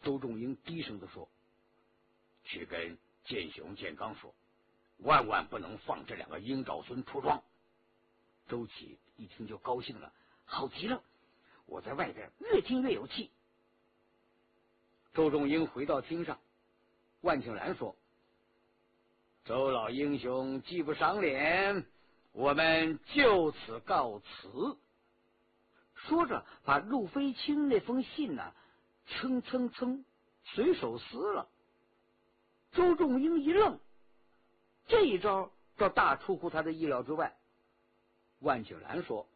周仲英低声地说：“去跟建雄、建刚说，万万不能放这两个鹰爪孙出庄。”周启一听就高兴了：“好极了，我在外边越听越有气。”周仲英回到厅上，万庆兰说：“周老英雄既不赏脸，我们就此告辞。”说着，把陆飞清那封信呢，蹭蹭蹭随手撕了。周仲英一愣，这一招倒大出乎他的意料之外。万景兰说：“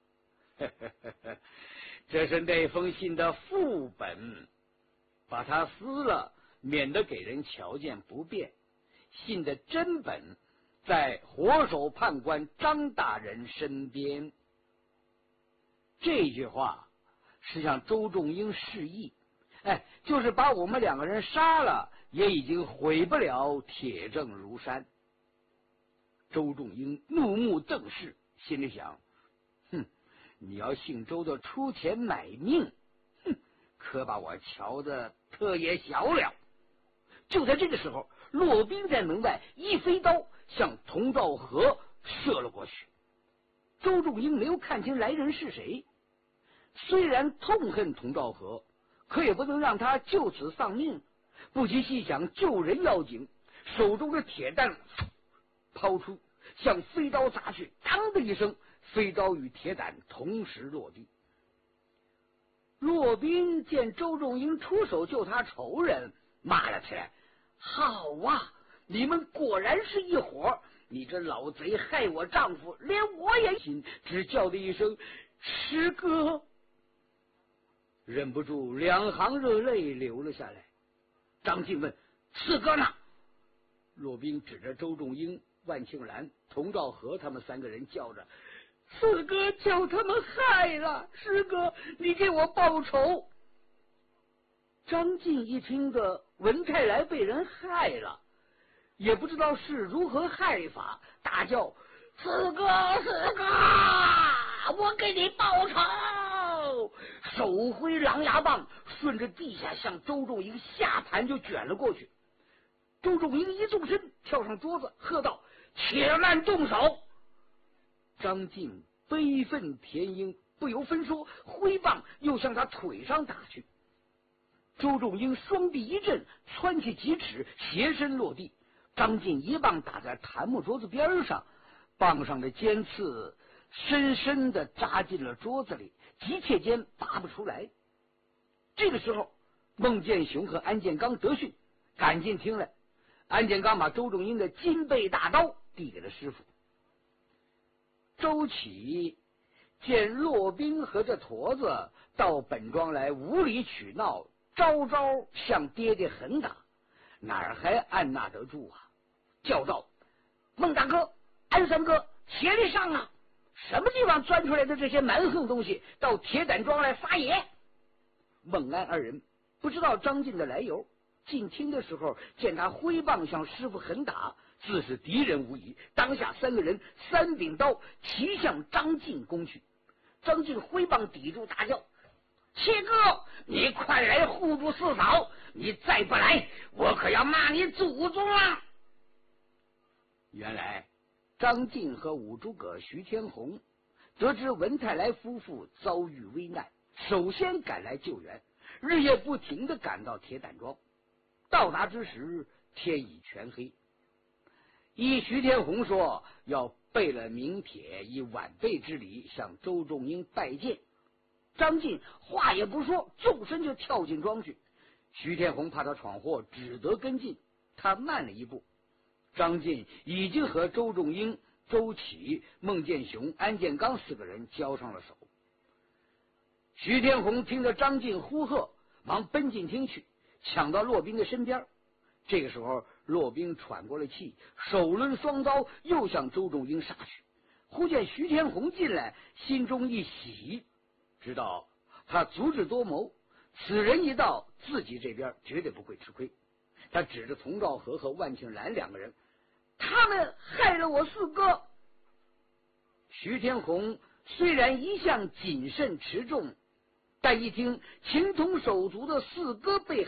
这是那封信的副本，把它撕了，免得给人瞧见不便。信的真本在活手判官张大人身边。”这句话是向周仲英示意，就是把我们两个人杀了，也已经毁不了铁证如山。周仲英怒目瞪视，心里想：你要姓周的出钱买命，可把我瞧得特也小了。就在这个时候，骆宾在门外一飞刀向童兆和射了过去。周仲英没有看清来人是谁，虽然痛恨童兆和，可也不能让他就此丧命。不及细想救人要紧，手中的铁弹抛出，向飞刀砸去，当的一声，飞刀与铁胆同时落地。骆宾见周仲英出手救他仇人，骂了起来：“好啊，你们果然是一伙！你这老贼害我丈夫，连我也信！”只叫的一声：“师哥！”忍不住两行热泪流了下来。张静问：“四哥呢？”骆宾指着周仲英、万庆兰、童兆和他们三个人叫着：“四哥叫他们害了，师哥你给我报仇！”张晋一听得文泰来被人害了，也不知道是如何害法，大叫：“四哥，四哥，我给你报仇！”手挥狼牙棒，顺着地下向周仲英下盘就卷了过去。周仲英一纵身跳上桌子，喝道：“且慢动手！”张晋悲愤填膺，不由分说，挥棒又向他腿上打去。周仲英双臂一震，窜起几尺，斜身落地。张晋一棒打在檀木桌子边上，棒上的尖刺深深地扎进了桌子里，急切间拔不出来。这个时候，孟建雄和安建刚得讯，赶进厅来。安建刚把周仲英的金背大刀递给了师傅。周启见骆宾和这驼子到本庄来无理取闹，招招向爹爹狠打，哪儿还按捺得住啊？叫道：“孟大哥，安三哥，协力上啊！什么地方钻出来的这些蛮横东西，到铁胆庄来撒野？”孟安二人不知道张晋的来由，进厅的时候见他挥棒向师傅狠打，自是敌人无疑。当下三个人三柄刀齐向张晋攻去。张晋挥棒抵住，大叫：“七哥，你快来护住四嫂！你再不来，我可要骂你祖宗了！”原来张晋和五诸葛徐天红得知文泰来夫妇遭遇危难，首先赶来救援，日夜不停地赶到铁胆庄。到达之时，天已全黑。依徐天红说，要备了名帖，以晚辈之礼向周仲英拜见。张晋话也不说，纵身就跳进庄去。徐天红怕他闯祸，只得跟进，他慢了一步。张晋已经和周仲英、周启、孟建雄、安建刚四个人交上了手。徐天红听着张晋呼喝，忙奔进厅去，抢到骆宾的身边。这个时候，骆宾喘过了气，手抡双刀又向周仲英杀去。忽见徐天红进来，心中一喜，知道他足智多谋，此人一到，自己这边绝对不会吃亏。他指着童兆和和万庆兰两个人：“他们害了我四哥。”徐天红虽然一向谨慎持重，但一听情同手足的四哥被